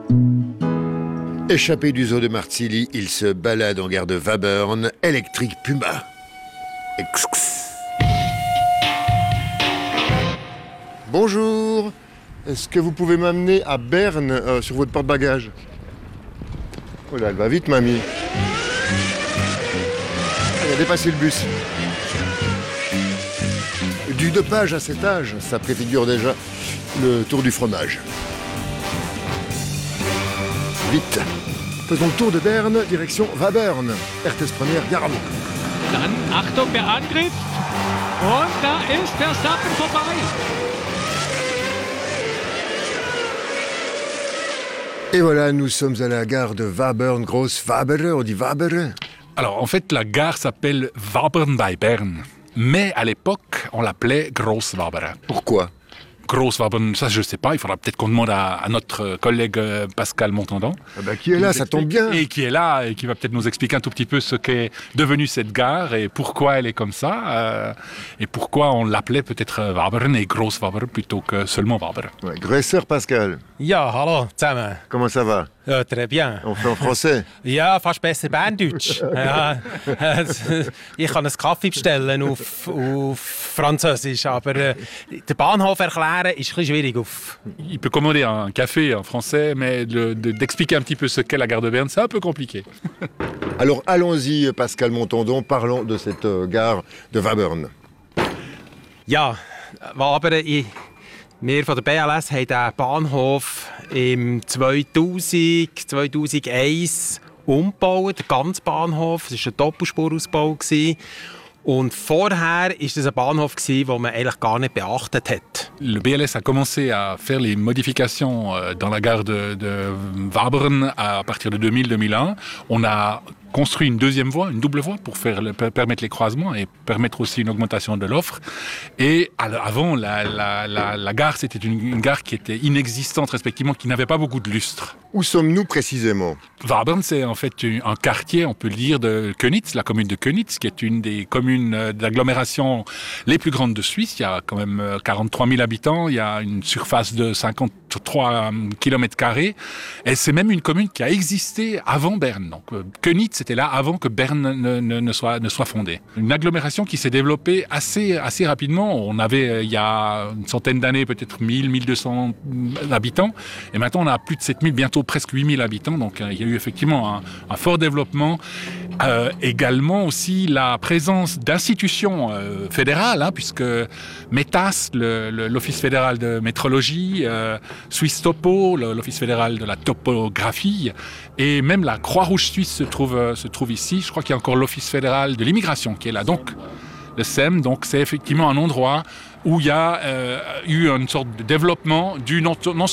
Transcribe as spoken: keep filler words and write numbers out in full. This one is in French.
Échappé du zoo de Martilly, il se balade en gare de Wabern, électrique Puma. Excx. Bonjour, est-ce que vous pouvez m'amener à Berne euh, sur votre porte-bagages? Oh là, elle va vite, mamie. Elle a dépassé le bus. Du deux pages à cet âge, ça préfigure déjà le tour du fromage. Vite. Faisons le tour de Berne, direction Wabern. R T S première, garde. Dann Achtung, der Angriff. Und da ist der Verstappen vorbei. Et voilà, nous sommes à la gare de Wabern, Groß Wabere, on dit Wabere. Alors, en fait, la gare s'appelle Wabern bei Bern. Mais à l'époque, on l'appelait Groß Wabere. Pourquoi? Groß Wabern, ça je ne sais pas, il faudra peut-être qu'on demande à, à notre collègue euh, Pascal Montandon. Ah bah, qui est là, ça tombe bien. Et qui est là et qui va peut-être nous expliquer un tout petit peu ce qu'est devenue cette gare et pourquoi elle est comme ça. Euh, et pourquoi on l'appelait peut-être Wabern et Groß Wabere plutôt que seulement Wabere. Ouais, Grüßer Pascal. Ja, hallo zusammen. Comment ça va? Ja, très bien. On fait en français. Ja, fast besser Berndeutsch. Ja, äh, ich kann einen Kaffee bestellen auf, auf Französisch, aber äh, den Bahnhof erklären ist ein bisschen schwierig. Auf... Il peut commander un café en français, mais de, de, d'expliquer un petit peu ce qu'est la gare de Berne, c'est un peu compliqué. Alors allons-y, Pascal Montandon, parlons de cette euh, gare de Wabern. Ja, Wabern, ich... Wir von der B L S haben diesen Bahnhof im zweitausend, zweitausendeins umgebaut, der ganze Bahnhof. Das war ein Doppelspurausbau. Und vorher war es ein Bahnhof, den man eigentlich gar nicht beachtet hat. Le B L S a commencé à faire les modifications dans la gare de, de Wabern à partir de deux mille deux mille un. On a construit une deuxième voie, une double voie pour faire le, permettre les croisements et permettre aussi une augmentation de l'offre. Et avant, la, la, la, la gare, c'était une, une gare qui était inexistante respectivement, qui n'avait pas beaucoup de lustre. Où sommes-nous précisément? Wabern, c'est en fait un quartier, on peut le dire, de Könitz, la commune de Könitz, qui est une des communes d'agglomération les plus grandes de Suisse. Il y a quand même quarante-trois mille habitants, il y a une surface de cinquante-trois kilomètres carrés. Et c'est même une commune qui a existé avant Berne. Donc Könitz, c'était là avant que Berne ne, ne, ne, soit, ne soit fondée. Une agglomération qui s'est développée assez, assez rapidement. On avait, il y a une centaine d'années, peut-être mille, mille deux cents habitants. Et maintenant, on a plus de sept mille, bientôt presque huit mille habitants. Donc, il y a eu effectivement un, un fort développement. Euh, également aussi la présence d'institutions euh, fédérales, hein, puisque METAS, le, le, l'Office fédéral de métrologie, euh, Suisse Topo, le, l'Office fédéral de la topographie, et même la Croix-Rouge suisse se trouve, euh, se trouve ici. Je crois qu'il y a encore l'Office fédéral de l'immigration qui est là. Donc, le S E M, donc c'est effectivement un endroit où il y a euh, eu une sorte de développement du non, non